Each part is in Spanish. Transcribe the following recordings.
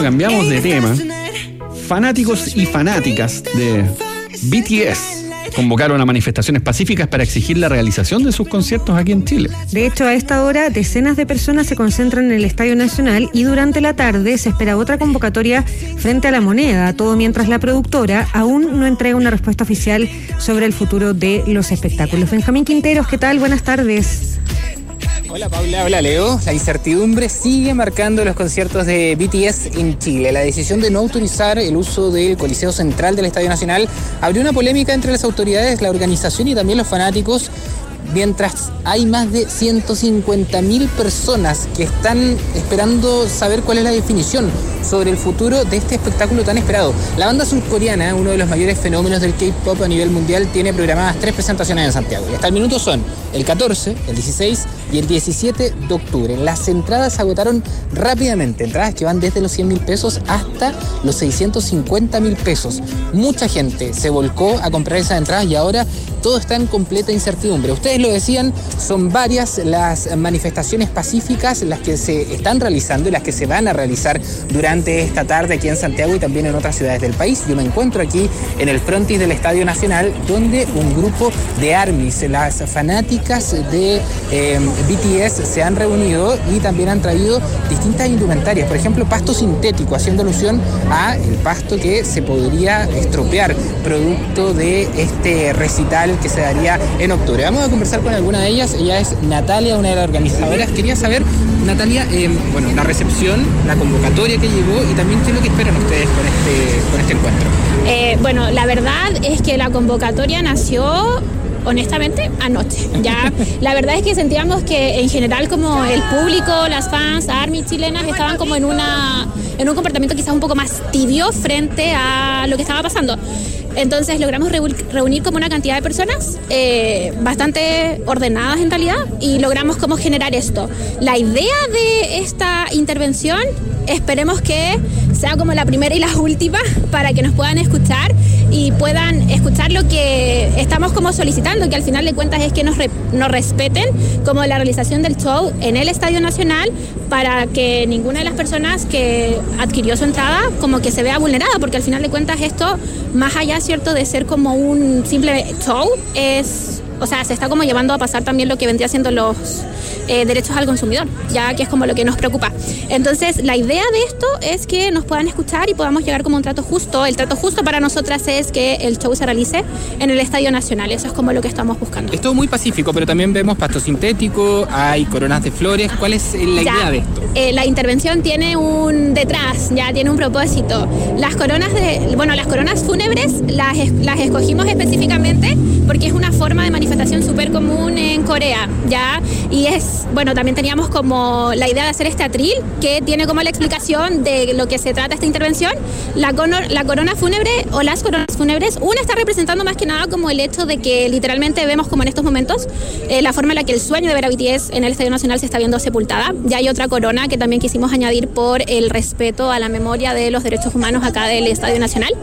cambiamos de tema. Fanáticos y fanáticas de BTS convocaron a manifestaciones pacíficas para exigir la realización de sus conciertos aquí en Chile. De hecho, a esta hora, decenas de personas se concentran en el Estadio Nacional y durante la tarde se espera otra convocatoria frente a La Moneda, todo mientras la productora aún no entrega una respuesta oficial sobre el futuro de los espectáculos. Benjamín Quinteros, ¿qué tal? Buenas tardes. Hola Paula, hola Leo. La incertidumbre sigue marcando los conciertos de BTS en Chile. La decisión de no autorizar el uso del Coliseo Central del Estadio Nacional abrió una polémica entre las autoridades, la organización y también los fanáticos, mientras hay más de 150.000 personas que están esperando saber cuál es la definición sobre el futuro de este espectáculo tan esperado. La banda surcoreana, uno de los mayores fenómenos del K-pop a nivel mundial, tiene programadas 3 presentaciones en Santiago. Y hasta el minuto son el 14, el 16 y el 17 de octubre. Las entradas se agotaron rápidamente, entradas que van desde los 100.000 pesos hasta los 650.000 pesos. Mucha gente se volcó a comprar esas entradas y ahora todo está en completa incertidumbre. Ustedes lo decían, son varias las manifestaciones pacíficas las que se están realizando y las que se van a realizar durante esta tarde aquí en Santiago y también en otras ciudades del país. Yo me encuentro aquí en el frontis del Estadio Nacional, donde un grupo de ARMYs, las fanáticas de BTS, se han reunido y también han traído distintas indumentarias. Por ejemplo, pasto sintético, haciendo alusión a el pasto que se podría estropear producto de este recital que se daría en octubre. Vamos a conversar con alguna de ellas. Ella es Natalia, una de las organizadoras. Quería saber, Natalia, la recepción, la convocatoria que llegó y también qué es lo que esperan ustedes con este encuentro. La verdad es que la convocatoria nació honestamente anoche. Ya la verdad es que sentíamos que en general como el público, las fans, ARMY chilenas estaban como en un comportamiento quizás un poco más tibio frente a lo que estaba pasando. Entonces logramos reunir como una cantidad de personas bastante ordenadas en realidad y logramos como generar esto. La idea de esta intervención, esperemos que sea como la primera y la última para que nos puedan escuchar y puedan escuchar lo que estamos como solicitando, que al final de cuentas es que nos respeten como la realización del show en el Estadio Nacional para que ninguna de las personas que adquirió su entrada como que se vea vulnerada, porque al final de cuentas esto, más allá, cierto, de ser como un simple show, se está como llevando a pasar también lo que vendría siendo los derechos al consumidor, ya que es como lo que nos preocupa. Entonces, la idea de esto es que nos puedan escuchar y podamos llegar como un trato justo. El trato justo para nosotras es que el show se realice en el Estadio Nacional. Eso es como lo que estamos buscando. Es todo muy pacífico, pero también vemos pasto sintético, hay coronas de flores. ¿Cuál es la idea de esto? La intervención tiene tiene un propósito. Las coronas fúnebres las escogimos específicamente porque es una forma de manifestación súper común en Corea, ¿ya? Y también teníamos como la idea de hacer este atril, que tiene como la explicación de lo que se trata esta intervención. La corona fúnebre o las coronas fúnebres, una está representando más que nada como el hecho de que literalmente vemos como en estos momentos la forma en la que el sueño de ver a BTS en el Estadio Nacional se está viendo sepultada. Ya hay otra corona que también quisimos añadir por el respeto a la memoria de los derechos humanos acá del Estadio Nacional.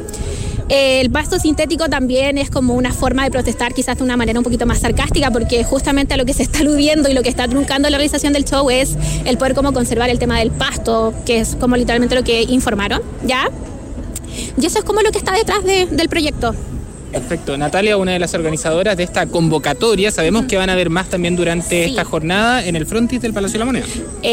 El pasto sintético también es como una forma de protestar, quizás de una manera un poquito más sarcástica, porque justamente a lo que se está aludiendo y lo que está truncando la realización del show es el poder como conservar el tema del pasto, que es como literalmente lo que informaron, ¿ya? Y eso es como lo que está detrás del proyecto. Perfecto. Natalia, una de las organizadoras de esta convocatoria, sabemos que van a haber más también durante esta jornada en el frontis del Palacio de la Moneda.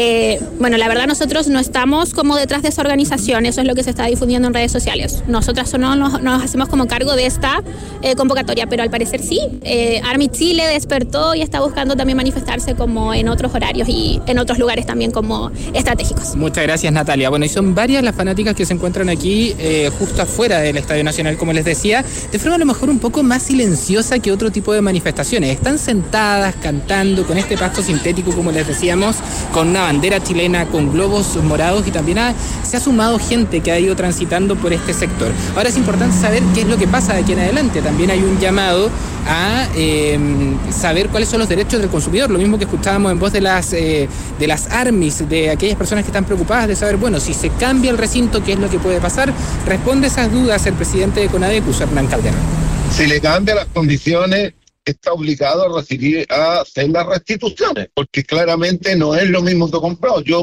La verdad nosotros no estamos como detrás de esa organización, eso es lo que se está difundiendo en redes sociales. Nosotras no nos hacemos como cargo de esta convocatoria, pero al parecer sí. ARMY Chile despertó y está buscando también manifestarse como en otros horarios y en otros lugares también como estratégicos. Muchas gracias, Natalia. Bueno, y son varias las fanáticas que se encuentran aquí justo afuera del Estadio Nacional, como les decía, de forma a lo mejor un poco más silenciosa que otro tipo de manifestaciones. Están sentadas cantando con este pasto sintético, como les decíamos, con una bandera chilena, con globos morados y también se ha sumado gente que ha ido transitando por este sector. Ahora es importante saber qué es lo que pasa de aquí en adelante. También hay un llamado a saber cuáles son los derechos del consumidor, lo mismo que escuchábamos en voz de las ARMYs, de aquellas personas que están preocupadas de saber, si se cambia el recinto, ¿qué es lo que puede pasar? Responde esas dudas el presidente de CONADECUS, Hernán Calderón. Si le cambia las condiciones, está obligado a hacer las restituciones, porque claramente no es lo mismo que comprado. Yo